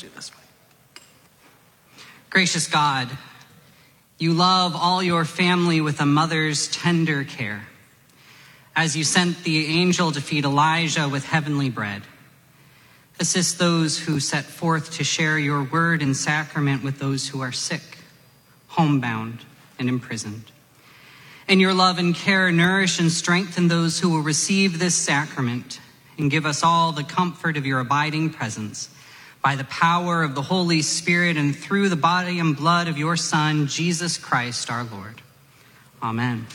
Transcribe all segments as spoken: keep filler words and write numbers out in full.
do this way. Gracious God, you love all your family with a mother's tender care. As you sent the angel to feed Elijah with heavenly bread, assist those who set forth to share your word and sacrament with those who are sick, homebound, and imprisoned. In your love and care, nourish and strengthen those who will receive this sacrament, and give us all the comfort of your abiding presence by the power of the Holy Spirit and through the body and blood of your Son, Jesus Christ, our Lord. Amen.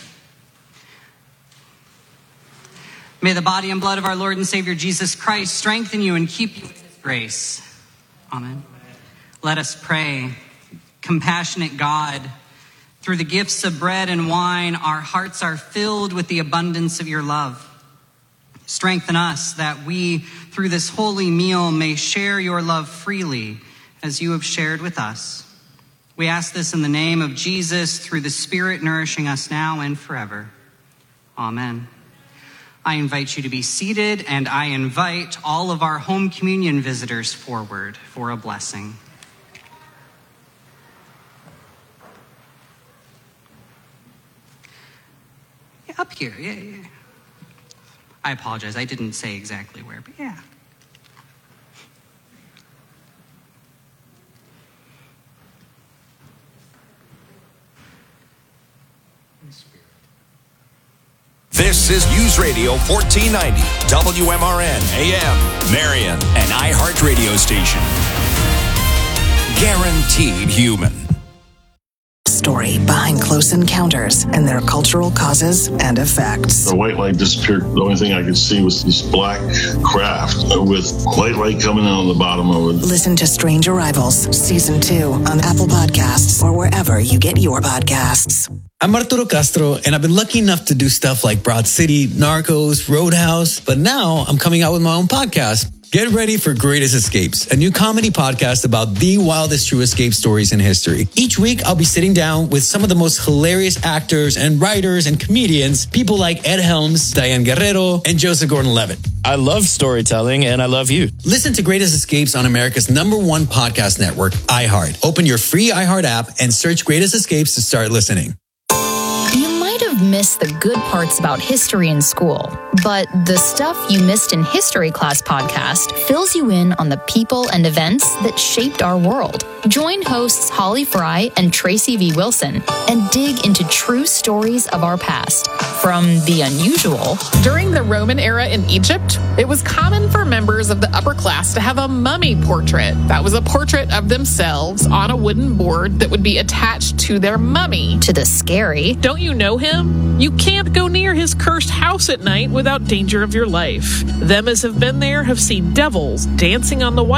May the body and blood of our Lord and Savior Jesus Christ strengthen you and keep you in his grace. Amen. Let us pray. Compassionate God, through the gifts of bread and wine, our hearts are filled with the abundance of your love. Strengthen us that we, through this holy meal, may share your love freely as you have shared with us. We ask this in the name of Jesus, through the Spirit nourishing us now and forever. Amen. I invite you to be seated, and I invite all of our home communion visitors forward for a blessing. Yeah, up here, yeah, yeah. I apologize, I didn't say exactly where, but yeah. This is News Radio fourteen ninety, W M R N A M, Marion, an iHeart radio station. Guaranteed human. Story behind close encounters and their cultural causes and effects. The white light disappeared. The only thing I could see was this black craft with white light coming out of the bottom of it. Listen to Strange Arrivals, Season two on Apple Podcasts or wherever you get your podcasts. I'm Arturo Castro, and I've been lucky enough to do stuff like Broad City, Narcos, Roadhouse, but now I'm coming out with my own podcast. Get ready for Greatest Escapes, a new comedy podcast about the wildest true escape stories in history. Each week, I'll be sitting down with some of the most hilarious actors and writers and comedians, people like Ed Helms, Diane Guerrero, and Joseph Gordon-Levitt. I love storytelling, and I love you. Listen to Greatest Escapes on America's number one podcast network, iHeart. Open your free iHeart app and search Greatest Escapes to start listening. Missed the good parts about history in school, but the stuff you missed in History Class podcast fills you in on the people and events that shaped our world. Join hosts Holly Fry and Tracy V. Wilson and dig into true stories of our past, from the unusual. During the Roman era in Egypt, it was common for members of the upper class to have a mummy portrait. That was a portrait of themselves on a wooden board that would be attached to their mummy. To the scary. Don't you know him? You can't go near his cursed house at night without danger of your life. Them as have been there have seen devils dancing on the white